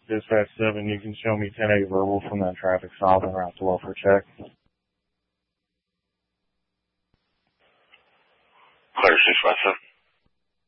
Dispatch 7, you can show me 10-8 verbal from that traffic stop and route to welfare check. Clear 657.